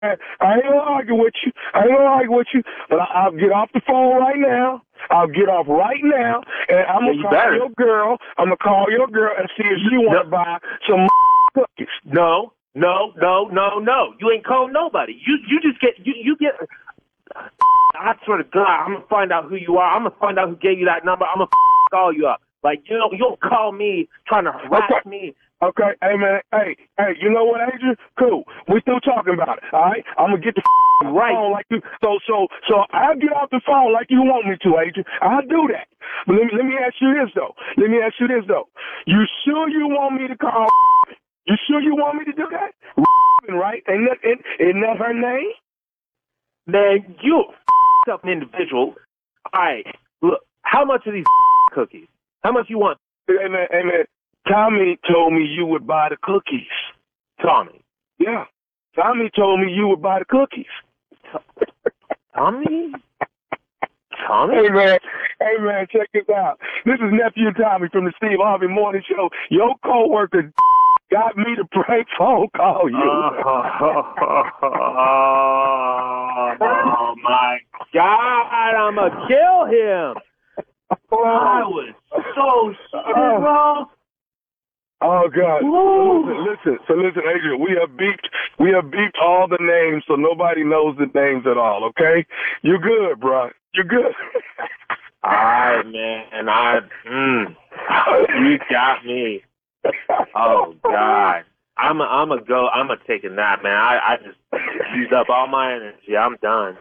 I ain't gonna argue with you. But I'll get off the phone right now. I'll get off right now, and I'm gonna call your girl. I'm gonna call your girl and see if she want to buy some cookies. No. You ain't called nobody. You just get you get. I swear to God, I'm gonna find out who you are. I'm gonna find out who gave you that number. I'm gonna call you up. Like, you don't call me trying to harass me. Okay, hey man, hey, you know what, Adrian? Cool. We still talking about it, all right? I'm gonna get the right phone like you. So I'll get off the phone like you want me to, Adrian. I'll do that. But let me ask you this though. You sure you want me to call? You sure you want me to do that? Right? Isn't that her name? Man, you an individual. All right, look. How much are these cookies? How much you want? Hey man. Tommy told me you would buy the cookies. Tommy? Yeah. Tommy told me you would buy the cookies. Tommy? Hey man, check this out. This is Nephew Tommy from the Steve Harvey Morning Show. Your coworker got me to prank phone call you. Oh my God, I'm gonna kill him. I was so stupid, bro. Oh God! So listen, Adrian. We have beeped all the names, so nobody knows the names at all. Okay, you're good, bro. You're good. All right, man. You got me. Oh God, I'm gonna take a nap, man. I just used up all my energy. I'm done.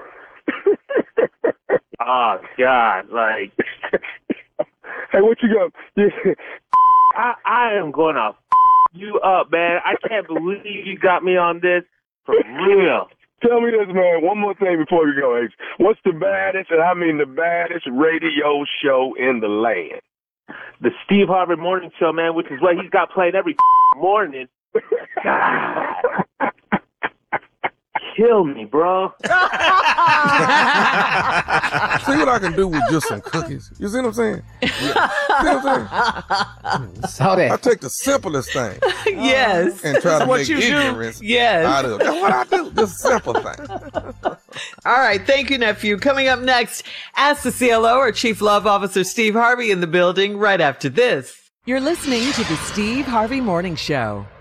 Oh God, like. Hey, what you got? I am going to you up, man. I can't believe you got me on this for real. Tell me this, man. One more thing before we go, H. What's the baddest, and I mean the baddest radio show in the land? The Steve Harvey Morning Show, man, which is what he's got playing every morning. God. Kill me, bro. See what I can do with just some cookies. You see what I'm saying? Yeah. See what I'm saying? Saw that. I take the simplest thing. Yes. And try to what make you ignorance do. Yes. out of it. That's what I do. Just simple thing. All right. Thank you, nephew. Coming up next, Ask the CLO, our Chief Love Officer Steve Harvey in the building right after this. You're listening to the Steve Harvey Morning Show.